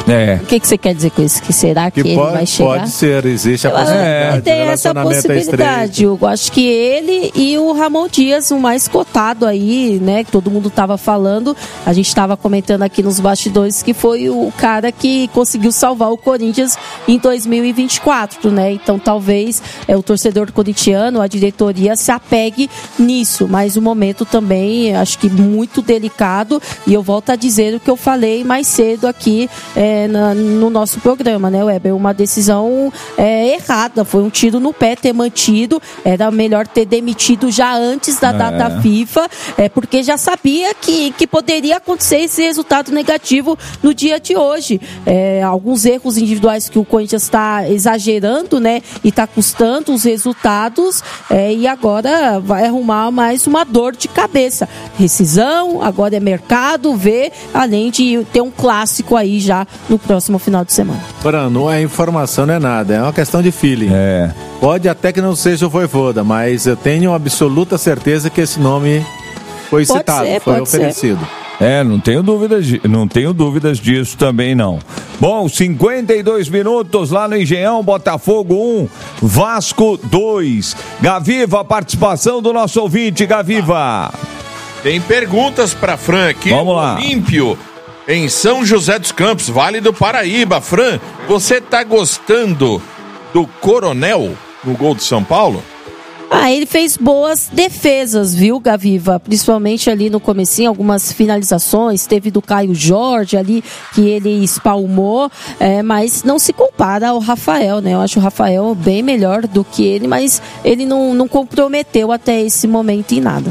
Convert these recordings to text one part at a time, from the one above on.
O que você quer dizer com isso? Que será que ele vai chegar? Pode ser, existe a possibilidade. Tem essa possibilidade, Hugo. Acho que ele e o Ramon Dias, o mais cotado aí, né? Que todo mundo estava falando. A gente estava comentando aqui nos bastidores que foi o cara que conseguiu salvar o Corinthians em 2024, né? Então talvez o torcedor corintiano, a diretoria se apegue nisso. Mas o momento também, acho que muito delicado. E eu volto a dizer o que eu falei mais cedo aqui no nosso programa, né, Weber? Uma decisão errada, foi um tiro no pé ter mantido, era melhor ter demitido já antes da data FIFA, porque já sabia que poderia acontecer esse resultado negativo no dia de hoje. Alguns erros individuais que o Corinthians está exagerando, né, e está custando os resultados, e agora vai arrumar mais uma dor de cabeça. Rescisão, agora é mercado, além de ter um clássico aí já no próximo final de semana. Não é informação, não é nada, é uma questão de feeling. Pode até que não seja o Voivoda, mas eu tenho absoluta certeza que esse nome foi citado, foi oferecido. Não tenho dúvidas disso também não. Bom, 52 minutos lá no Engenhão, Botafogo 1, Vasco 2. Gaviva, a participação do nosso ouvinte, Gaviva. Tem perguntas para Fran aqui. Vamos lá. Olímpio, em São José dos Campos, Vale do Paraíba. Fran, você tá gostando do Coronel no gol do São Paulo? Ele fez boas defesas, viu, Gaviva? Principalmente ali no comecinho, algumas finalizações. Teve do Caio Jorge ali, que ele espalmou, mas não se compara ao Rafael, né? Eu acho o Rafael bem melhor do que ele, mas ele não comprometeu até esse momento em nada.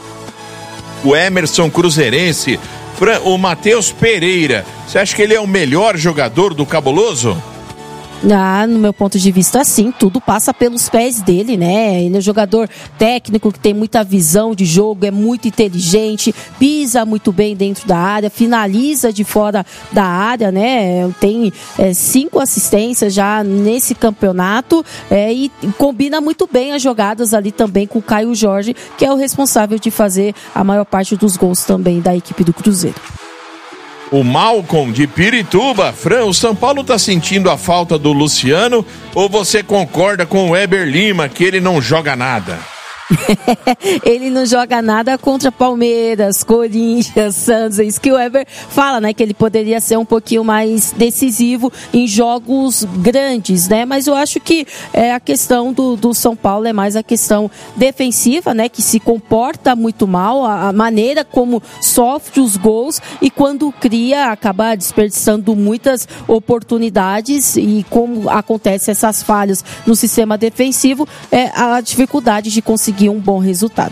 O Emerson Cruzeirense, o Matheus Pereira, você acha que ele é o melhor jogador do Cabuloso? No meu ponto de vista, sim, tudo passa pelos pés dele, né? Ele é um jogador técnico que tem muita visão de jogo, é muito inteligente, pisa muito bem dentro da área, finaliza de fora da área, né? Tem 5 assistências já nesse campeonato, e combina muito bem as jogadas ali também com o Caio Jorge, que é o responsável de fazer a maior parte dos gols também da equipe do Cruzeiro. O Malcolm de Pirituba, Fran, o São Paulo tá sentindo a falta do Luciano ou você concorda com o Weber Lima que ele não joga nada? Ele não joga nada contra Palmeiras, Corinthians, Santos. É isso que o Weber fala, né? Que ele poderia ser um pouquinho mais decisivo em jogos grandes, né? Mas eu acho que a questão do São Paulo é mais a questão defensiva, né? Que se comporta muito mal, a maneira como sofre os gols e quando cria, acaba desperdiçando muitas oportunidades e como acontece essas falhas no sistema defensivo, a dificuldade de conseguir um bom resultado.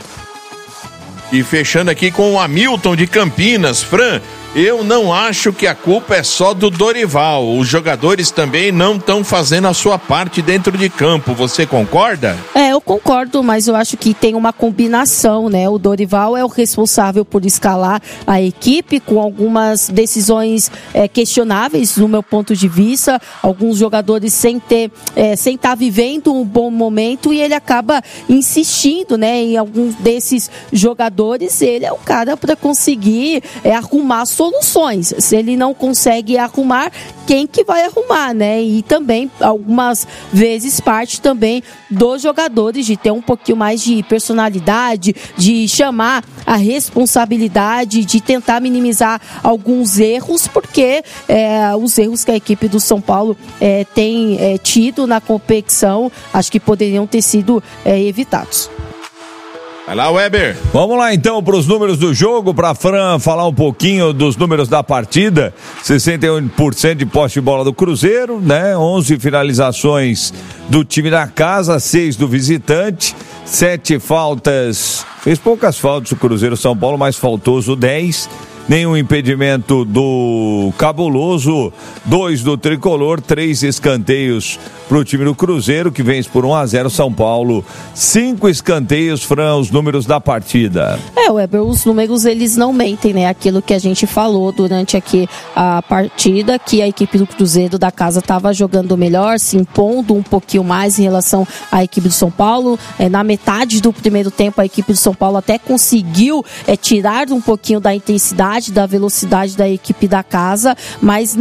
E fechando aqui com o Hamilton de Campinas, Fran, eu não acho que a culpa é só do Dorival. Os jogadores também não estão fazendo a sua parte dentro de campo. Você concorda? Eu concordo, mas eu acho que tem uma combinação, né? O Dorival é o responsável por escalar a equipe com algumas decisões questionáveis, no meu ponto de vista. Alguns jogadores sem estar vivendo um bom momento e ele acaba insistindo, né? Em alguns desses jogadores, ele é o cara para conseguir arrumar soluções. Se ele não consegue arrumar, quem que vai arrumar, né? E também, algumas vezes, parte também dos jogadores de ter um pouquinho mais de personalidade, de chamar a responsabilidade, de tentar minimizar alguns erros, porque os erros que a equipe do São Paulo tem tido na competição, acho que poderiam ter sido evitados. Vai lá, Weber. Vamos lá então para os números do jogo, para a Fran falar um pouquinho dos números da partida. 61% de posse de bola do Cruzeiro, né? 11 finalizações do time da casa, 6 do visitante, 7 faltas. Fez poucas faltas o Cruzeiro, São Paulo, mais faltoso 10. Nenhum impedimento do Cabuloso, 2 do Tricolor, 3 escanteios para o time do Cruzeiro, que vence por 1-0. São Paulo, 5 escanteios. Fran, os números da partida. Weber, os números eles não mentem, né? Aquilo que a gente falou durante aqui a partida, que a equipe do Cruzeiro da casa estava jogando melhor, se impondo um pouquinho mais em relação à equipe do São Paulo. Na metade do primeiro tempo, a equipe do São Paulo até conseguiu tirar um pouquinho da intensidade, da velocidade da equipe da casa, mas